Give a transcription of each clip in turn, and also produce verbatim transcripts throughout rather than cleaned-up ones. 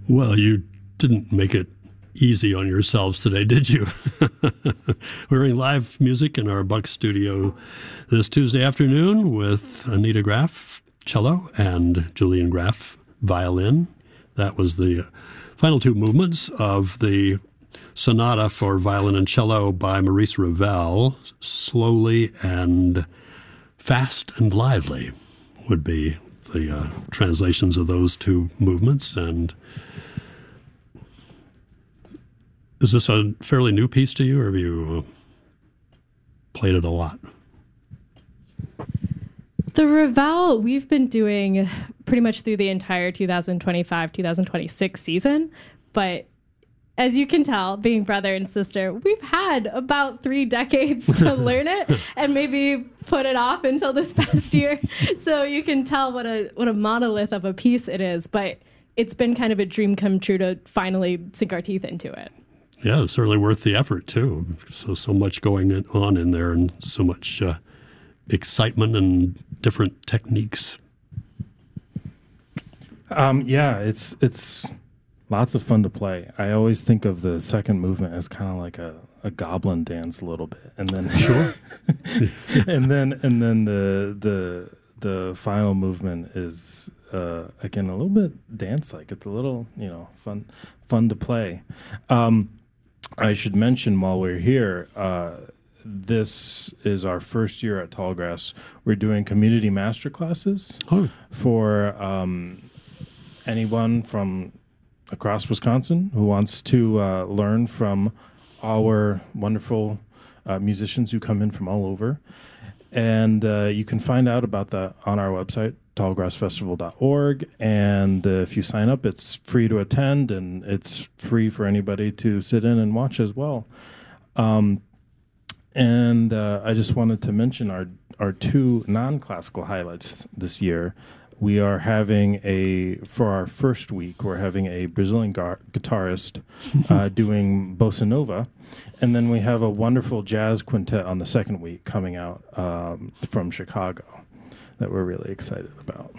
Well, you didn't make it easy on yourselves today, did you? We're hearing live music in our Buck studio this Tuesday afternoon with Anita Graff, cello, and Julian Graff, violin. That was the final two movements of the sonata for violin and cello by Maurice Ravel. Slowly and fast and lively would be the uh, translations of those two movements. And is this a fairly new piece to you, or have you played it a lot? The Ravel, we've been doing pretty much through the entire two thousand twenty-five two thousand twenty-six season. But as you can tell, being brother and sister, we've had about three decades to learn it and maybe put it off until this past year. So you can tell what a what a monolith of a piece it is. But it's been kind of a dream come true to finally sink our teeth into it. Yeah, it's certainly worth the effort, too. So, so much going on in there and so much uh, excitement and different techniques. Um, yeah, it's it's lots of fun to play. I always think of the second movement as kind of like a, a goblin dance a little bit. And then sure. and then and then the the the final movement is uh, again a little bit dance like. It's a little, you know, fun fun to play. Um I should mention while we're here, uh, this is our first year at Tallgrass. We're doing community master classes oh. for um, anyone from across Wisconsin who wants to uh, learn from our wonderful uh, musicians who come in from all over. And uh, you can find out about that on our website, tallgrass festival dot org. And uh, if you sign up, it's free to attend, and it's free for anybody to sit in and watch as well. Um, and uh, I just wanted to mention our, our two non-classical highlights this year. We are having a, for our first week, we're having a Brazilian gar- guitarist uh, doing bossa nova. And then we have a wonderful jazz quintet on the second week coming out um, from Chicago that we're really excited about.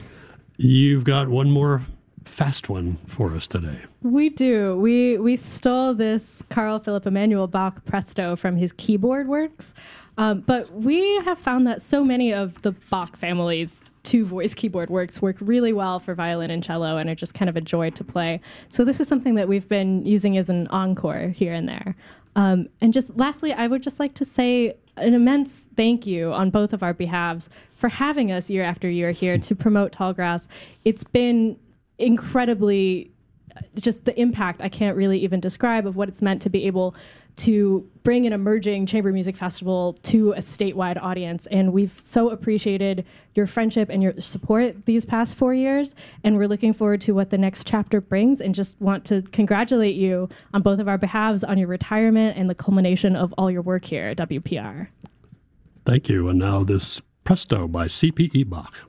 You've got one more fast one for us today. We do. We we stole this Carl Philipp Emanuel Bach Presto from his keyboard works. Um, but we have found that so many of the Bach family's two-voice keyboard works work really well for violin and cello and are just kind of a joy to play. So this is something that we've been using as an encore here and there. Um, and just lastly, I would just like to say an immense thank you on both of our behalves for having us year after year here to promote Tallgrass. It's been incredibly, just the impact I can't really even describe of what it's meant to be able to bring an emerging chamber music festival to a statewide audience. And we've so appreciated your friendship and your support these past four years. And we're looking forward to what the next chapter brings, and just want to congratulate you on both of our behalves on your retirement and the culmination of all your work here at W P R. Thank you. And now this Presto by C P E Bach.